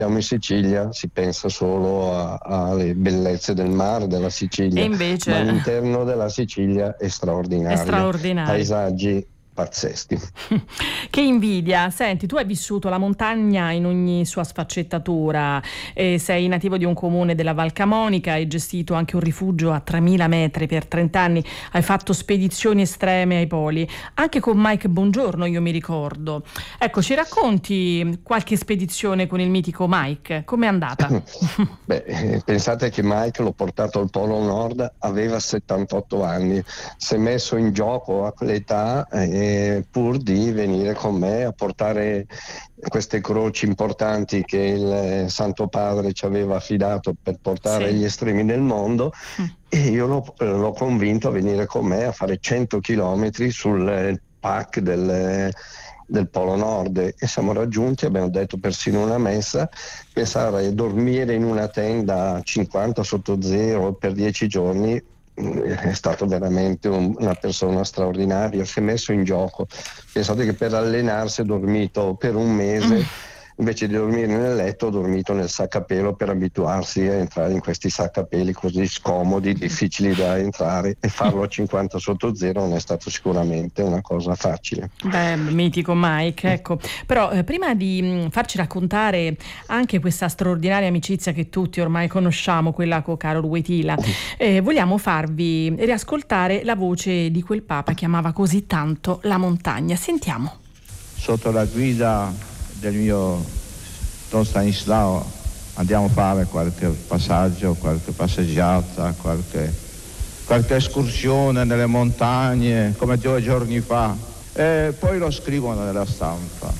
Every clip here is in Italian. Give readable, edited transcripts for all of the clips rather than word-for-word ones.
siamo in Sicilia, si pensa solo alle bellezze del mare della E Sicilia, invece ma l'interno della Sicilia è è straordinario, straordinario. paesaggi pazzeschi. Che invidia. Senti, tu hai vissuto la montagna in ogni sua sfaccettatura, sei nativo di un comune della Val Camonica, hai gestito anche un rifugio a 3000 metri per 30 anni, hai fatto spedizioni estreme ai poli, anche con Mike Bongiorno io mi ricordo. Ecco, ci racconti qualche spedizione con il mitico Mike? Com'è andata? Beh, pensate che Mike l'ho portato al Polo Nord, aveva 78 anni, si è messo in gioco a quell'età pur di venire con me a portare queste croci importanti che il Santo Padre ci aveva affidato per portare Sì. agli estremi del mondo, e io l'ho convinto a venire con me a fare 100 chilometri sul PAC del Polo Nord, e siamo raggiunti, abbiamo detto persino una messa. Pensare a dormire in una tenda a 50 sotto zero per 10 giorni è stato veramente una persona straordinaria, si è messo in gioco. Pensate che per allenarsi è dormito per un mese, invece di dormire nel letto ho dormito nel saccapelo per abituarsi a entrare in questi saccapeli così scomodi, difficili da entrare, e farlo a 50 sotto zero non è stato sicuramente una cosa facile. Beh, mitico Mike, ecco. Però prima di farci raccontare anche questa straordinaria amicizia che tutti ormai conosciamo, quella con Karol Wojtyla, vogliamo farvi riascoltare la voce di quel Papa che amava così tanto la montagna. Sentiamo. Sotto la guida del mio Don Stanislao andiamo a fare qualche passaggio, qualche passeggiata, qualche escursione nelle montagne, come 2 giorni fa, e poi lo scrivono nella stampa.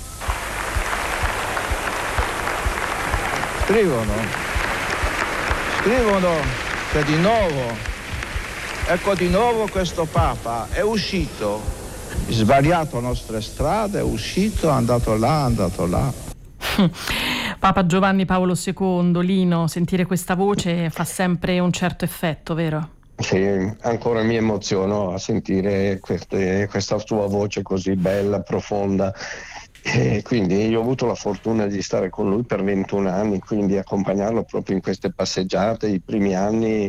Scrivono che di nuovo questo Papa è uscito, sbagliato nostre strade, è uscito, è andato là. Papa Giovanni Paolo II, Lino, sentire questa voce fa sempre un certo effetto, vero? Sì, ancora mi emoziono a sentire questa sua voce così bella, profonda. E quindi io ho avuto la fortuna di stare con lui per 21 anni, quindi accompagnarlo proprio in queste passeggiate. I primi anni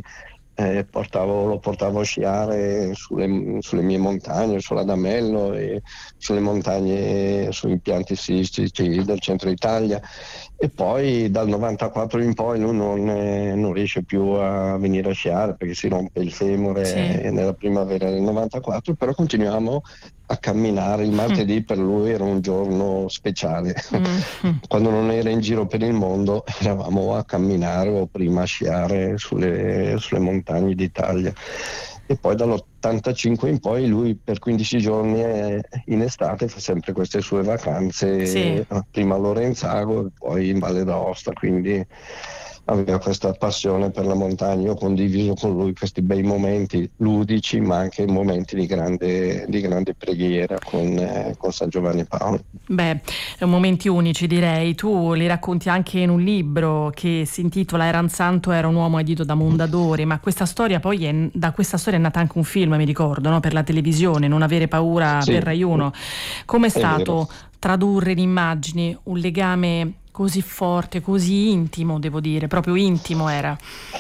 lo portavo a sciare sulle mie montagne, sull'Adamello e sulle montagne, sui impianti sciistici del centro Italia. E poi dal 94 in poi lui non riesce più a venire a sciare perché si rompe il femore Sì. nella primavera del 94, però continuiamo a camminare. Il martedì per lui era un giorno speciale. Quando non era in giro per il mondo eravamo a camminare o prima a sciare sulle montagne d'Italia. E poi dall'85 in poi lui per 15 giorni in estate fa sempre queste sue vacanze, Sì. prima a Lorenzago e poi in Valle d'Aosta, quindi aveva questa passione per la montagna. Io ho condiviso con lui questi bei momenti ludici, ma anche momenti di grande preghiera con San Giovanni Paolo. Beh, momenti unici direi. Tu li racconti anche in un libro che si intitola Eran Santo, era un uomo adito da Mondadori, ma questa storia poi da questa storia è nata anche un film, mi ricordo, no? Per la televisione, Non avere paura, Sì, per Rai 1. Com'è è vero. stato tradurre in immagini un legame così forte, così intimo, devo dire, proprio intimo era?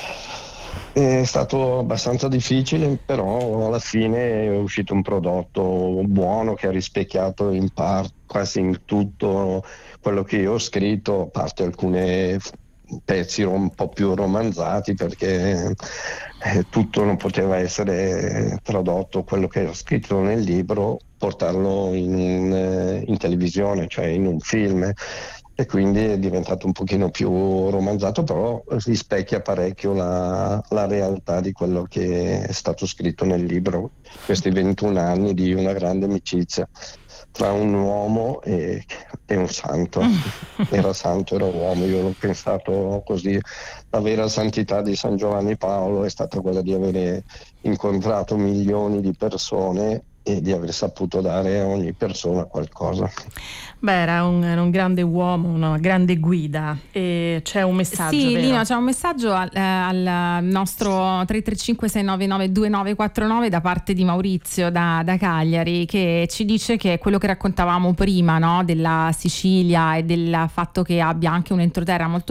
È stato abbastanza difficile, però alla fine è uscito un prodotto buono che ha rispecchiato in parte, quasi in tutto quello che io ho scritto, a parte alcune pezzi un po' più romanzati, perché tutto non poteva essere tradotto, quello che ho scritto nel libro, portarlo in televisione, cioè in un film. E quindi è diventato un pochino più romanzato, però rispecchia parecchio la realtà di quello che è stato scritto nel libro, questi 21 anni di una grande amicizia tra un uomo e un santo. Era santo, era uomo, io l'ho pensato così. La vera santità di San Giovanni Paolo è stata quella di avere incontrato milioni di persone e di aver saputo dare a ogni persona qualcosa. Beh, era un grande uomo, una grande guida, e c'è un messaggio, sì, vero? Lino, c'è un messaggio al nostro 335-699-2949 da parte di Maurizio da Cagliari, che ci dice che quello che raccontavamo prima, no, della Sicilia e del fatto che abbia anche un entroterra molto